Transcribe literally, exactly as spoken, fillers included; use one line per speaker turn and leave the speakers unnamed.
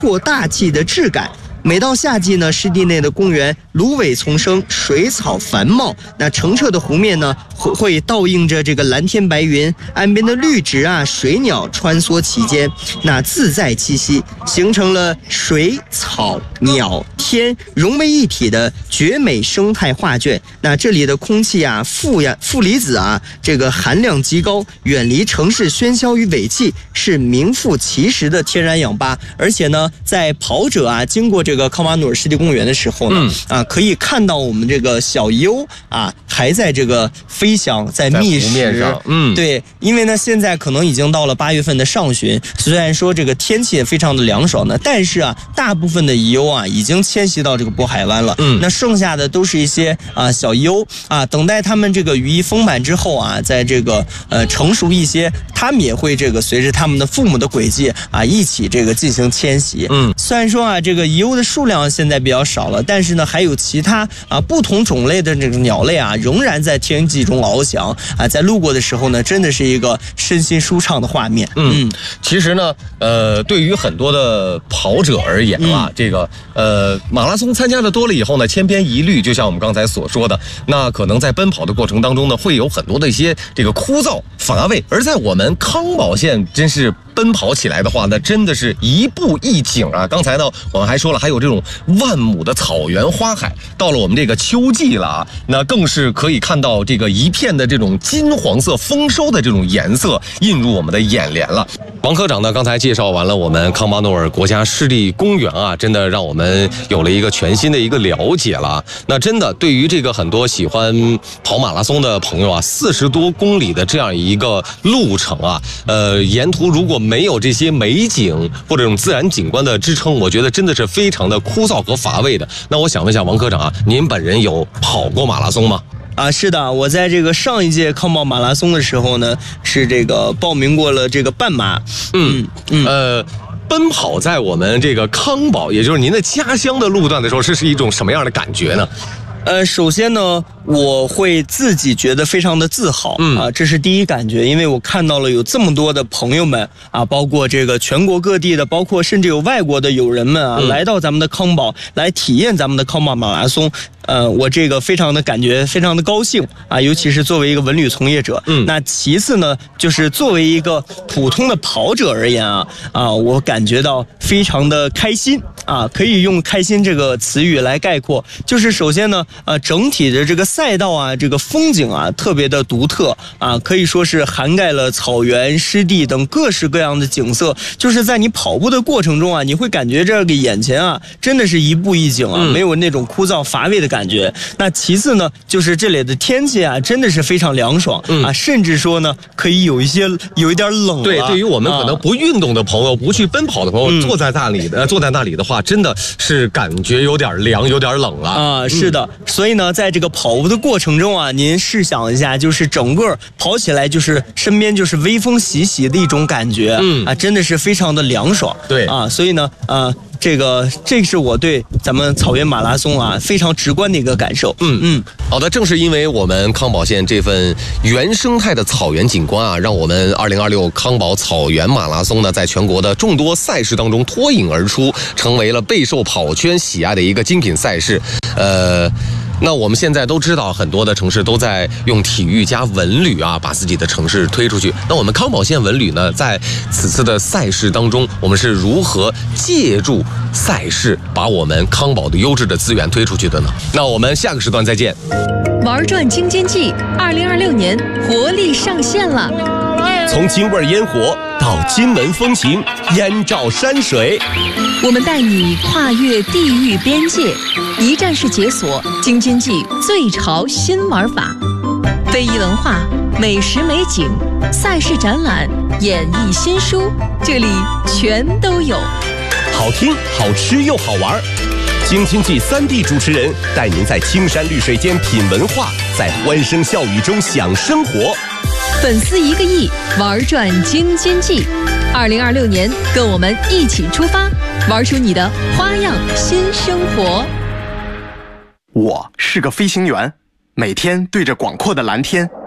阔大气的质感。每到夏季呢，湿地内的公园芦苇丛生，水草繁茂，那澄澈的湖面呢会会倒映着这个蓝天白云，岸边的绿植啊、水鸟穿梭其间，那自在栖息，形成了水草鸟天融为一体的绝美生态画卷。那这里的空气啊、负呀负离子啊，这个含量极高，远离城市喧嚣与尾气，是名副其实的天然氧吧。而且呢，在跑者啊经过这个康巴努尔湿地公园的时候呢，嗯、啊，可以看到我们这个小鱼鸥啊还在这个飞翔，在觅食。嗯，对，因为呢现在可能已经到了八月份的上旬，虽然说这个天气也非常的凉爽呢，但是啊，大部分的鱼鸥啊已经迁徙到这个渤海湾了。嗯，那剩下的都是一些啊小鱼鸥啊，等待它们这个羽翼丰满之后啊，在这个呃成熟一些，它们也会这个随着它们的父母的轨迹啊一起这个进行迁徙。嗯，虽然说啊这个鱼鸥的数量现在比较少了，但是呢还有其他啊不同种类的这个鸟类啊仍然在天际中翱翔啊，在路过的时候呢，真的是一个身心舒畅的画面。
嗯，嗯其实呢，呃，对于很多的跑者而言啊，嗯、这个呃马拉松参加的多了以后呢，千篇一律，就像我们刚才所说的，那可能在奔跑的过程当中呢，会有很多的一些这个枯燥乏味，而在我们康保县真是奔跑起来的话，那真的是一步一景啊！刚才呢，我们还说了，还有这种万亩的草原花海。到了我们这个秋季了啊，那更是可以看到这个一片的这种金黄色丰收的这种颜色映入我们的眼帘了。王科长呢，刚才介绍完了我们康巴诺尔国家湿地公园啊，真的让我们有了一个全新的一个了解了。那真的对于这个很多喜欢跑马拉松的朋友啊，四十多公里的这样一个路程啊，呃，沿途如果没有这些美景或者这种自然景观的支撑，我觉得真的是非常的枯燥和乏味的。那我想问一下王科长啊，您本人有跑过马拉松吗？
啊，是的，我在这个上一届康保马拉松的时候呢，是这个报名过了这个半马。
嗯嗯呃。奔跑在我们这个康保，也就是您的家乡的路段的时候，这是一种什么样的感觉呢？
呃，首先呢，我会自己觉得非常的自豪，嗯啊，这是第一感觉，因为我看到了有这么多的朋友们啊，包括这个全国各地的，包括甚至有外国的友人们啊，嗯、来到咱们的康保来体验咱们的康保马拉松。呃，我这个非常的感觉非常的高兴啊，尤其是作为一个文旅从业者。嗯，那其次呢，就是作为一个普通的跑者而言啊，啊，我感觉到非常的开心啊，可以用开心这个词语来概括。就是首先呢，呃，整体的这个赛道啊，这个风景啊，特别的独特啊，可以说是涵盖了草原、湿地等各式各样的景色。就是在你跑步的过程中啊，你会感觉这个眼前啊，真的是一步一景啊，嗯、没有那种枯燥乏味的感觉。那其次呢，就是这里的天气啊，真的是非常凉爽、嗯、啊，甚至说呢，可以有一些有一点冷了。
对，对于我们可能不运动的朋友、啊、不去奔跑的朋友，嗯、坐在那里的坐在那里的话，真的是感觉有点凉，有点冷了
啊。是的，嗯、所以呢，在这个跑步的过程中啊，您试想一下，就是整个跑起来，就是身边就是微风习习的一种感觉，嗯啊，真的是非常的凉爽。
对
啊，所以呢，啊。这个，这是我对咱们草原马拉松啊非常直观的一个感受。
嗯嗯，好的，正是因为我们康保县这份原生态的草原景观啊，让我们二零二六康保草原马拉松呢，在全国的众多赛事当中脱颖而出，成为了备受跑圈喜爱的一个精品赛事。呃。那我们现在都知道，很多的城市都在用体育加文旅啊，把自己的城市推出去。那我们康保县文旅呢，在此次的赛事当中，我们是如何借助赛事，把我们康保的优质的资源推出去的呢？那我们下个时段再见。
玩转京津冀二零二六年活力上线了，
从京味烟火到金门风情，燕赵山水，
我们带你跨越地域边界，一站式解锁京津冀最潮新玩法，非遗文化、美食美景、赛事展览、演艺新书，这里全都有。
好听、好吃又好玩，京津冀三地主持人带您在青山绿水间品文化，在欢声笑语中享生活。
粉丝一个亿，玩转京津冀。二零二六年，跟我们一起出发，玩出你的花样新生活。
我是个飞行员，每天对着广阔的蓝天，